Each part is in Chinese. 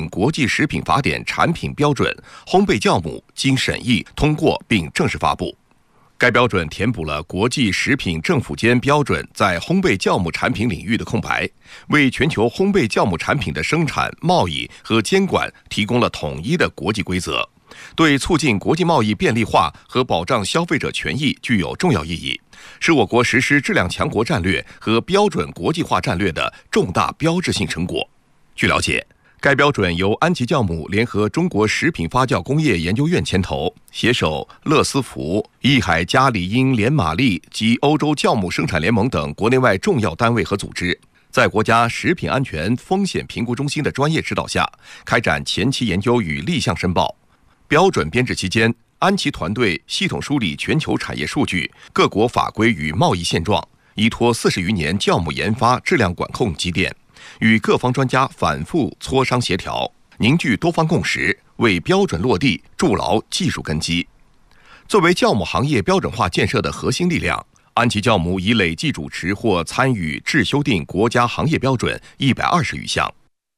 国际食品法典产品标准烘焙酵母经审议通过并正式发布。该标准填补了国际食品政府间标准在烘焙酵母产品领域的空白，为全球烘焙酵母产品的生产、贸易和监管提供了统一的国际规则，对促进国际贸易便利化和保障消费者权益具有重要意义，是我国实施质量强国战略和标准国际化战略的重大标志性成果。据了解，该标准由安琪酵母联合中国食品发酵工业研究院牵头，携手乐思福、益海嘉里英联玛丽及欧洲酵母生产联盟等国内外重要单位和组织，在国家食品安全风险评估中心的专业指导下，开展前期研究与立项申报。标准编制期间，安琪团队系统梳理全球产业数据、各国法规与贸易现状，依托40余年酵母研发质量管控积淀，与各方专家反复磋商协调，凝聚多方共识，为标准落地筑牢技术根基。作为酵母行业标准化建设的核心力量，安琪酵母已累计主持或参与制修订国家行业标准120余项。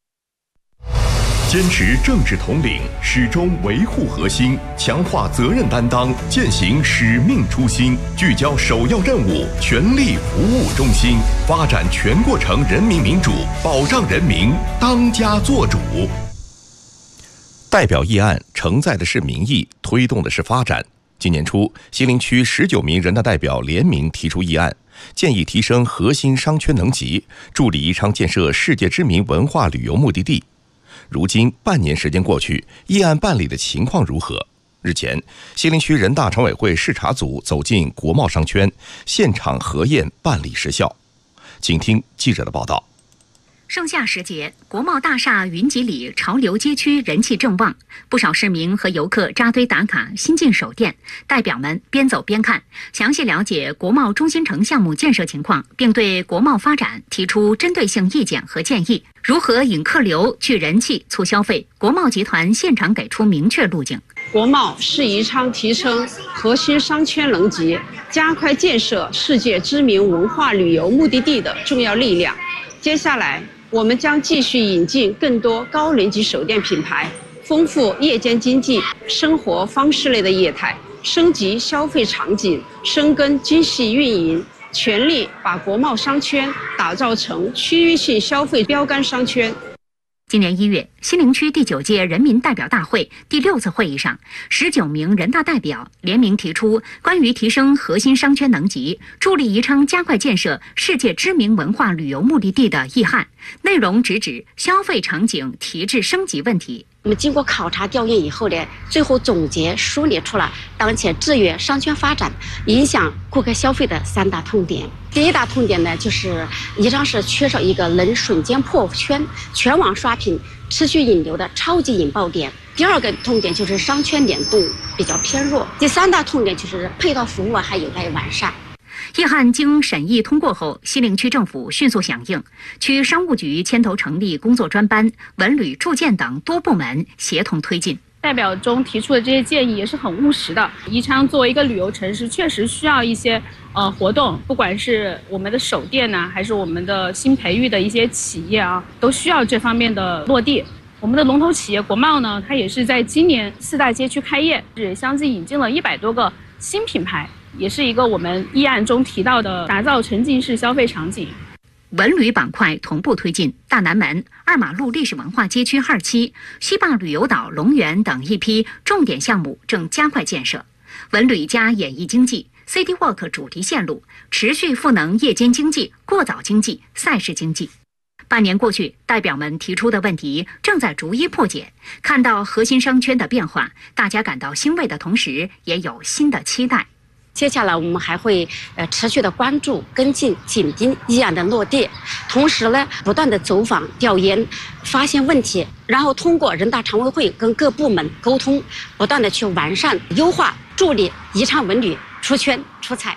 坚持政治统领，始终维护核心，强化责任担当，践行使命初心，聚焦首要任务，全力服务中心，发展全过程人民民主，保障人民当家作主。代表议案承载的是民意，推动的是发展。今年初，西陵区19名人大代表联名提出议案，建议提升核心商圈能级，助力宜昌建设世界知名文化旅游目的地。如今半年时间过去，议案办理的情况如何？日前，西陵区人大常委会视察组走进国贸商圈，现场核验办理实效。请听记者的报道。 盛夏时节，国贸大厦云集里潮流街区人气正旺，不少市民和游客扎堆打卡，新进首店。代表们边走边看，详细了解国贸中心城项目建设情况，并对国贸发展提出针对性意见和建议。如何引客流、聚人气、促消费，国贸集团现场给出明确路径。 国贸是宜昌提升核心商圈能级，加快建设世界知名文化旅游目的地的重要力量。接下来，我们将继续引进更多高能级首店品牌，丰富夜间经济、生活方式类的业态，升级消费场景，深耕精细运营，全力把国贸商圈打造成区域性消费标杆商圈。 今年1月，西陵区第9届人民代表大会第6次会议上，19名人大代表联名提出关于提升核心商圈能级，助力宜昌加快建设世界知名文化旅游目的地的议案，内容直指消费场景提质升级问题。 我们经过考察调研以后呢，最后总结梳理出了当前制约商圈发展、影响顾客消费的3大痛点。第一大痛点呢，就是宜昌市缺少一个能瞬间破圈、全网刷屏、持续引流的超级引爆点。第二个痛点就是商圈联动比较偏弱。第3大痛点就是配套服务还有待完善。 议案经审议通过后，西陵区政府迅速响应，区商务局牵头成立工作专班，文旅、住建等多部门协同推进。 代表中提出的这些建议也是很务实的。宜昌作为一个旅游城市，确实需要一些活动，不管是我们的首店呢，还是我们的新培育的一些企业啊，都需要这方面的落地。我们的龙头企业国贸呢，它也是在今年4大街区开业，也相继引进了100多个新品牌，也是一个我们议案中提到的打造沉浸式消费场景。 文旅板块同步推进，大南门、2马路历史文化街区2期、西坝旅游岛、龙园等一批重点项目正加快建设。文旅加演艺经济、City Walk 主题线路持续赋能夜间经济、过早经济、赛事经济。半年过去，代表们提出的问题正在逐一破解。看到核心商圈的变化，大家感到欣慰的同时，也有新的期待。 接下来我们还会持续的关注跟进紧盯议案的落地，同时呢不断的走访调研，发现问题，然后通过人大常委会跟各部门沟通，不断的去完善优化，助力宜昌文旅出圈出彩。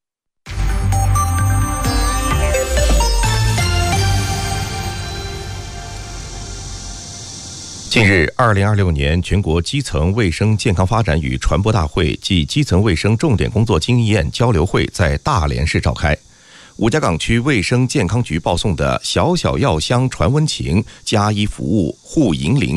近日，2026年全国基层卫生健康发展与传播大会暨基层卫生重点工作经验交流会在大连市召开。五家港区卫生健康局报送的小小药箱传温情，加医服务护银铃